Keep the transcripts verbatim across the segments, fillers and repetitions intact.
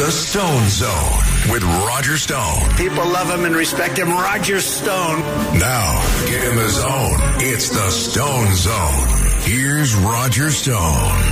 The Stone Zone with Roger Stone. People love him and respect him. Roger Stone. Now, get in the zone. It's the Stone Zone. Here's Roger Stone.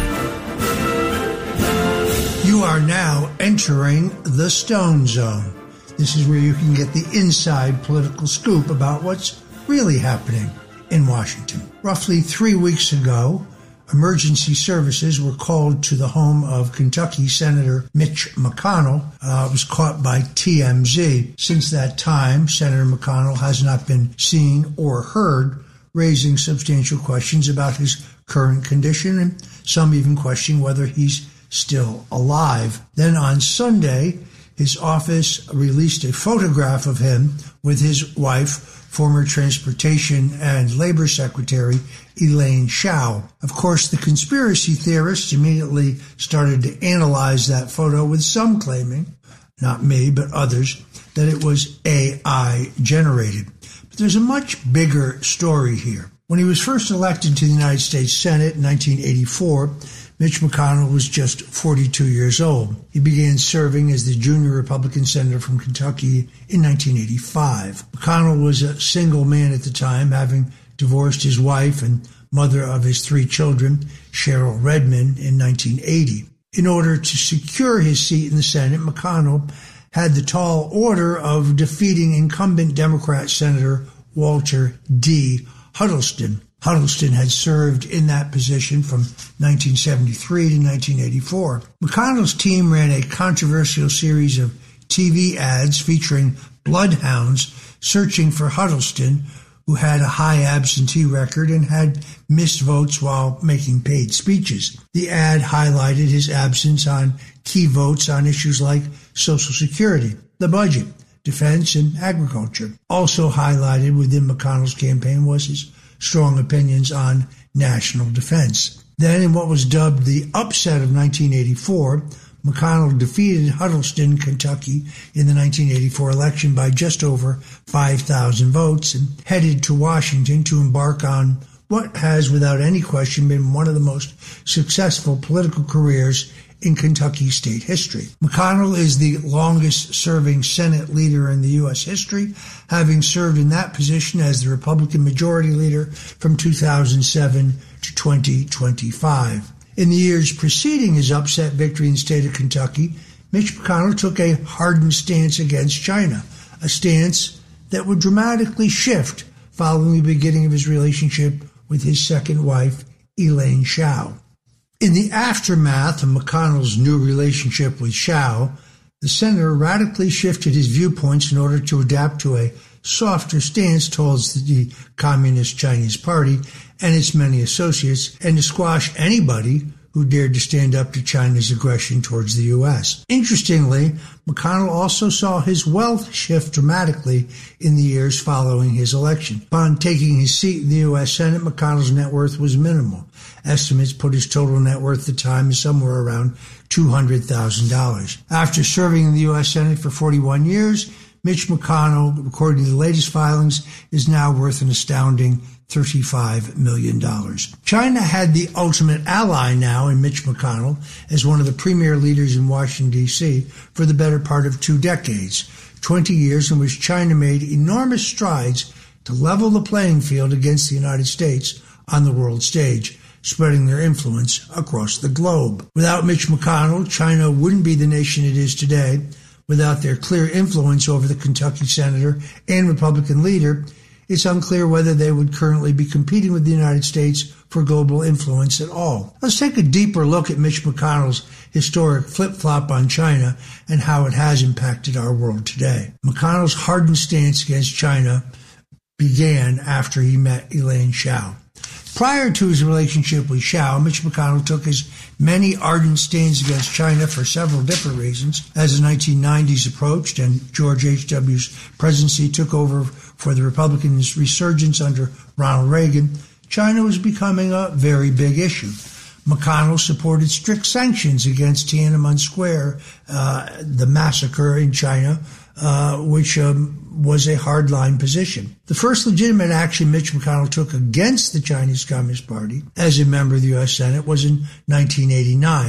You are now entering the Stone Zone. This is where you can get the inside political scoop about what's really happening in Washington. Roughly three weeks ago, emergency services were called to the home of Kentucky Senator Mitch McConnell. Uh, was caught by T M Z. Since that time, Senator McConnell has not been seen or heard, raising substantial questions about his current condition, and some even question whether he's still alive. Then on Sunday, his office released a photograph of him with his wife, former Transportation and Labor Secretary Elaine Chao. Of course, the conspiracy theorists immediately started to analyze that photo, with some claiming, not me, but others, that it was A I generated. But there's a much bigger story here. When he was first elected to the United States Senate in nineteen eighty-four, Mitch McConnell was just forty-two years old. He began serving as the junior Republican senator from Kentucky in nineteen eighty-five. McConnell was a single man at the time, having divorced his wife and mother of his three children, Cheryl Redmond, in nineteen eighty. In order to secure his seat in the Senate, McConnell had the tall order of defeating incumbent Democrat Senator Walter D. Huddleston. Huddleston had served in that position from nineteen seventy-three to nineteen eighty-four. McConnell's team ran a controversial series of T V ads featuring bloodhounds searching for Huddleston, who had a high absentee record and had missed votes while making paid speeches. The ad highlighted his absence on key votes on issues like Social Security, the budget, defense, and agriculture. Also highlighted within McConnell's campaign was his strong opinions on national defense. Then, in what was dubbed the upset of nineteen eighty-four, McConnell defeated Huddleston, Kentucky, in the nineteen eighty-four election by just over five thousand votes and headed to Washington to embark on what has, without any question, been one of the most successful political careers in Kentucky state history. McConnell is the longest-serving Senate leader in the U S history, having served in that position as the Republican Majority Leader from two thousand seven to twenty twenty-five. In the years preceding his upset victory in the state of Kentucky, Mitch McConnell took a hardened stance against China, a stance that would dramatically shift following the beginning of his relationship with his second wife, Elaine Chao. In the aftermath of McConnell's new relationship with Chao, the senator radically shifted his viewpoints in order to adapt to a softer stance towards the Communist Chinese Party and its many associates, and to squash anybody who dared to stand up to China's aggression towards the U S. Interestingly, McConnell also saw his wealth shift dramatically in the years following his election. Upon taking his seat in the U S. Senate, McConnell's net worth was minimal. Estimates put his total net worth at the time as somewhere around two hundred thousand dollars. After serving in the U S. Senate for forty-one years, Mitch McConnell, according to the latest filings, is now worth an astounding thirty-five million dollars. China had the ultimate ally now in Mitch McConnell as one of the premier leaders in Washington, D C for the better part of two decades, twenty years in which China made enormous strides to level the playing field against the United States on the world stage, spreading their influence across the globe. Without Mitch McConnell, China wouldn't be the nation it is today. Without their clear influence over the Kentucky senator and Republican leader, it's unclear whether they would currently be competing with the United States for global influence at all. Let's take a deeper look at Mitch McConnell's historic flip-flop on China and how it has impacted our world today. McConnell's hardened stance against China began after he met Elaine Chao. Prior to his relationship with Chao, Mitch McConnell took his many ardent stands against China for several different reasons. As the nineteen nineties approached and George H W.'s presidency took over for the Republicans' resurgence under Ronald Reagan, China was becoming a very big issue. McConnell supported strict sanctions against Tiananmen Square, uh, the massacre in China, uh, which um, was a hardline position. The first legitimate action Mitch McConnell took against the Chinese Communist Party as a member of the U S. Senate was in nineteen eighty-nine,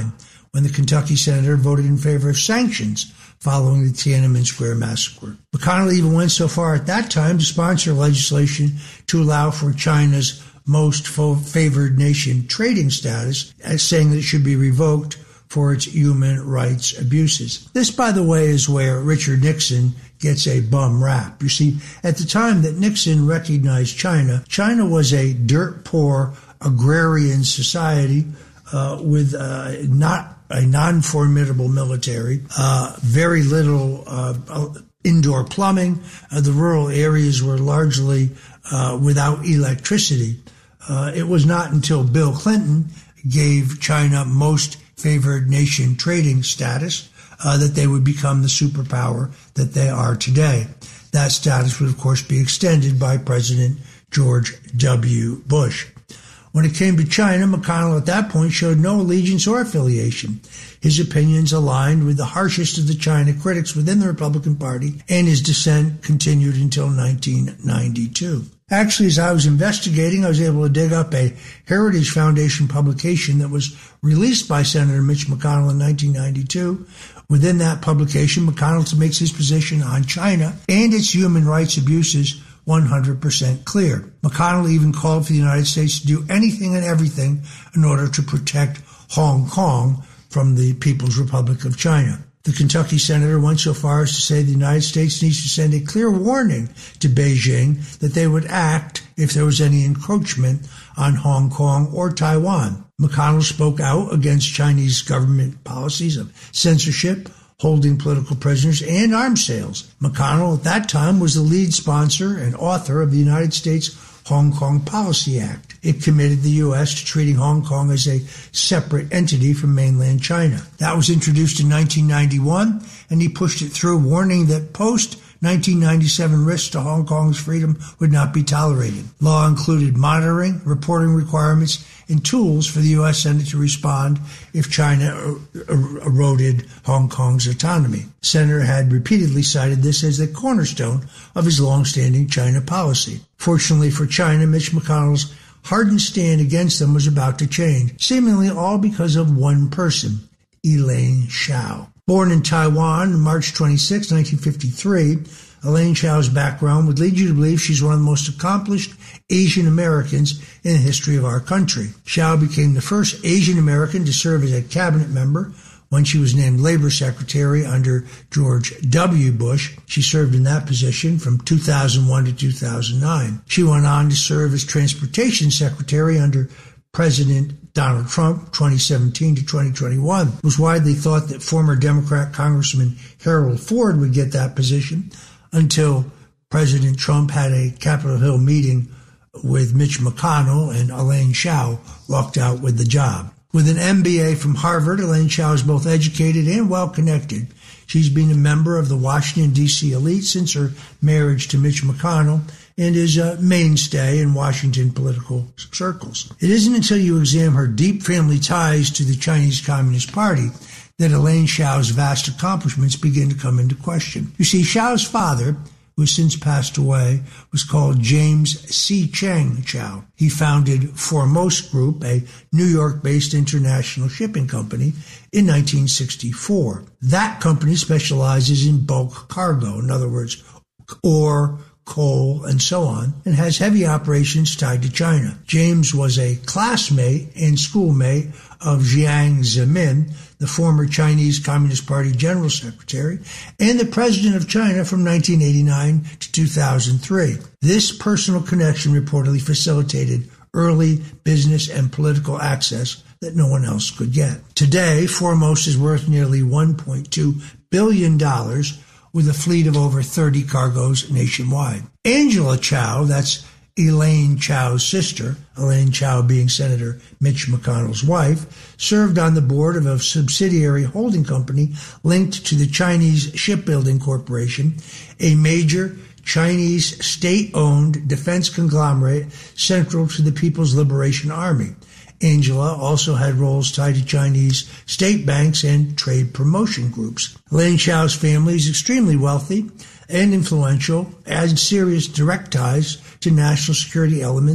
when the Kentucky senator voted in favor of sanctions following the Tiananmen Square massacre. McConnell even went so far at that time to sponsor legislation to allow for China's most favored nation trading status, as saying that it should be revoked for its human rights abuses. This, by the way, is where Richard Nixon gets a bum rap. You see, at the time that Nixon recognized China, China was a dirt-poor agrarian society uh, with uh, not a non-formidable military, uh, very little uh, indoor plumbing. Uh, the rural areas were largely uh, without electricity. Uh, it was not until Bill Clinton gave China most favored nation trading status uh, that they would become the superpower that they are today. That status would, of course, be extended by President George W. Bush. When it came to China, McConnell at that point showed no allegiance or affiliation. His opinions aligned with the harshest of the China critics within the Republican Party, and his dissent continued until nineteen ninety-two. Actually, as I was investigating, I was able to dig up a Heritage Foundation publication that was released by Senator Mitch McConnell in nineteen ninety-two. Within that publication, McConnell makes his position on China and its human rights abuses one hundred percent clear. McConnell even called for the United States to do anything and everything in order to protect Hong Kong from the People's Republic of China. The Kentucky senator went so far as to say the United States needs to send a clear warning to Beijing that they would act if there was any encroachment on Hong Kong or Taiwan. McConnell spoke out against Chinese government policies of censorship, holding political prisoners, and arms sales. McConnell at that time was the lead sponsor and author of the United States Hong Kong Policy Act. It committed the U S to treating Hong Kong as a separate entity from mainland China. That was introduced in nineteen ninety-one, and he pushed it through, warning that post nineteen ninety-seven risks to Hong Kong's freedom would not be tolerated. Law included monitoring, reporting requirements, and tools for the U S Senate to respond if China er- eroded Hong Kong's autonomy. The senator had repeatedly cited this as the cornerstone of his long-standing China policy. Fortunately for China, Mitch McConnell's hardened stand against them was about to change, seemingly all because of one person, Elaine Chao. Born in Taiwan on March twenty-sixth, nineteen fifty-three, Elaine Chao's background would lead you to believe she's one of the most accomplished Asian Americans in the history of our country. Chao became the first Asian American to serve as a cabinet member when she was named Labor Secretary under George W. Bush. She served in that position from two thousand one to two thousand nine. She went on to serve as Transportation Secretary under President Donald Trump, twenty seventeen to twenty twenty-one. It was widely thought that former Democrat Congressman Harold Ford would get that position until President Trump had a Capitol Hill meeting with Mitch McConnell, and Elaine Chao walked out with the job. With an M B A from Harvard, Elaine Chao is both educated and well-connected. She's been a member of the Washington, D C elite since her marriage to Mitch McConnell and is a mainstay in Washington political circles. It isn't until you examine her deep family ties to the Chinese Communist Party that Elaine Chao's vast accomplishments begin to come into question. You see, Chao's father, who has since passed away, was called James C. Cheng Chao. He founded Foremost Group, a New York-based international shipping company, in nineteen sixty-four. That company specializes in bulk cargo, in other words, ore, coal, and so on, and has heavy operations tied to China. James was a classmate and schoolmate of Jiang Zemin, the former Chinese Communist Party General Secretary, and the President of China from nineteen eighty-nine to two thousand three. This personal connection reportedly facilitated early business and political access that no one else could get. Today, Foremost is worth nearly one point two billion dollars with a fleet of over thirty cargoes nationwide. Angela Chao, that's Elaine Chao's sister, Elaine Chao being Senator Mitch McConnell's wife, served on the board of a subsidiary holding company linked to the Chinese Shipbuilding Corporation, a major Chinese state-owned defense conglomerate central to the People's Liberation Army. Angela also had roles tied to Chinese state banks and trade promotion groups. Elaine Chao's family is extremely wealthy and influential, and serious direct ties to national security elements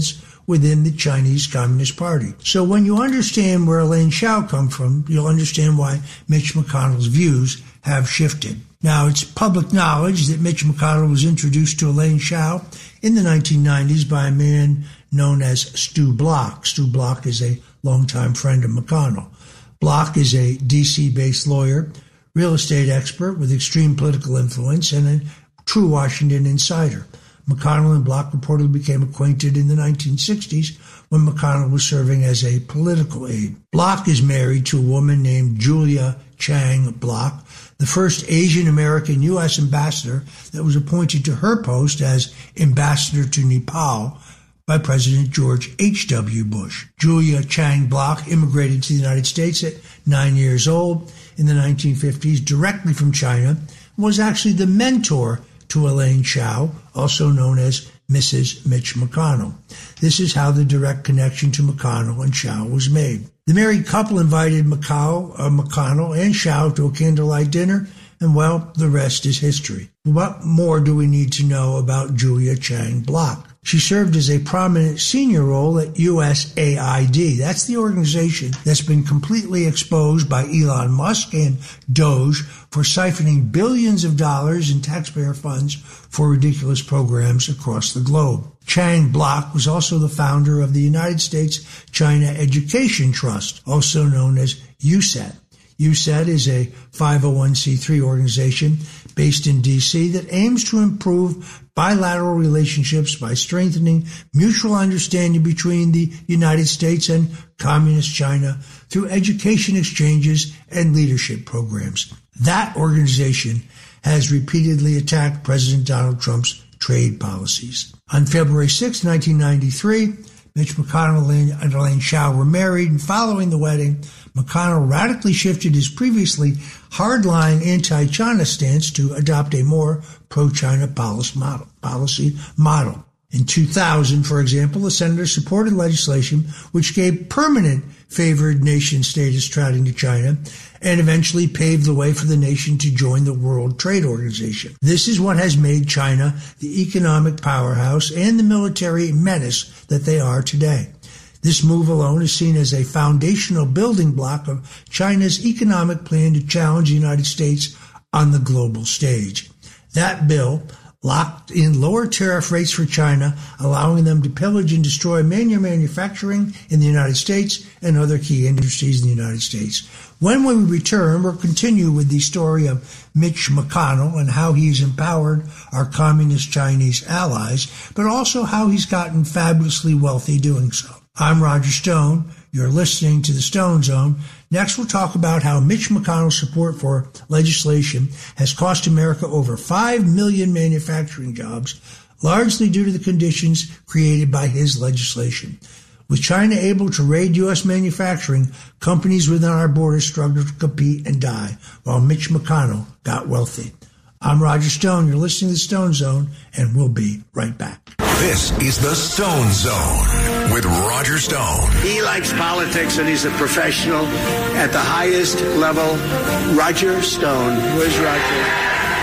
within the Chinese Communist Party. So when you understand where Elaine Chao comes from, you'll understand why Mitch McConnell's views have shifted. Now, it's public knowledge that Mitch McConnell was introduced to Elaine Chao in the nineteen nineties by a man known as Stu Block. Stu Block is a longtime friend of McConnell. Block is a D C-based lawyer, real estate expert with extreme political influence, and a true Washington insider. McConnell and Block reportedly became acquainted in the nineteen sixties when McConnell was serving as a political aide. Block is married to a woman named Julia Chang Block, the first Asian American U S ambassador that was appointed to her post as ambassador to Nepal by President George H W. Bush. Julia Chang Block immigrated to the United States at nine years old in the nineteen fifties directly from China, and was actually the mentor to Elaine Chao, also known as Missus Mitch McConnell. This is how the direct connection to McConnell and Chao was made. The married couple invited McConnell, uh, McConnell and Chao to a candlelight dinner, and well, the rest is history. What more do we need to know about Julia Chang Block? She served as a prominent senior role at U S A I D. That's the organization that's been completely exposed by Elon Musk and Doge for siphoning billions of dollars in taxpayer funds for ridiculous programs across the globe. Chang Block was also the founder of the United States China Education Trust, also known as U S E T. U S E T is a five oh one c three organization based in D C that aims to improve bilateral relationships by strengthening mutual understanding between the United States and Communist China through education exchanges and leadership programs. That organization has repeatedly attacked President Donald Trump's trade policies. On February sixth, nineteen ninety-three, Mitch McConnell and Elaine Chao were married, and following the wedding, McConnell radically shifted his previously hardline anti-China stance to adopt a more pro-China policy model. Policy model. In two thousand, for example, the senator supported legislation which gave permanent favored nation status trading to China and eventually paved the way for the nation to join the World Trade Organization. This is what has made China the economic powerhouse and the military menace that they are today. This move alone is seen as a foundational building block of China's economic plan to challenge the United States on the global stage. That bill locked in lower tariff rates for China, allowing them to pillage and destroy manufacturing in the United States and other key industries in the United States. When we return, we'll continue with the story of Mitch McConnell and how he's empowered our communist Chinese allies, but also how he's gotten fabulously wealthy doing so. I'm Roger Stone. You're listening to the Stone Zone. Next, we'll talk about how Mitch McConnell's support for legislation has cost America over five million manufacturing jobs, largely due to the conditions created by his legislation. With China able to raid U S manufacturing, companies within our borders struggled to compete and die, while Mitch McConnell got wealthy. I'm Roger Stone. You're listening to the Stone Zone, and we'll be right back. This is the Stone Zone with Roger Stone. He likes politics, and he's a professional at the highest level. Roger Stone. Where's Roger?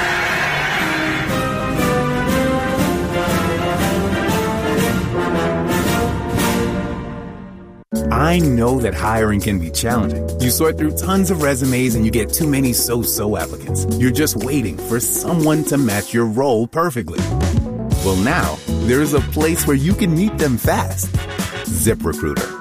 I know that hiring can be challenging. You sort through tons of resumes and you get too many so-so applicants. You're just waiting for someone to match your role perfectly. Well, now, there's a place where you can meet them fast. ZipRecruiter.